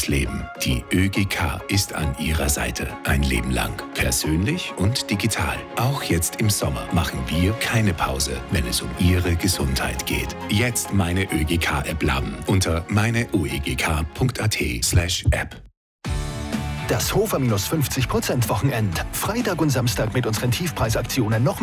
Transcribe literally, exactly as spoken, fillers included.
fürs Leben. Die ÖGK ist an Ihrer Seite. Ein Leben lang. Persönlich und digital. Auch jetzt im Sommer machen wir keine Pause, wenn es um Ihre Gesundheit geht. Jetzt meine ÖGK-App laden unter meineuegk.at slash app. Das Hofer minus fünfzig Prozent Wochenend. Freitag und Samstag mit unseren Tiefpreisaktionen noch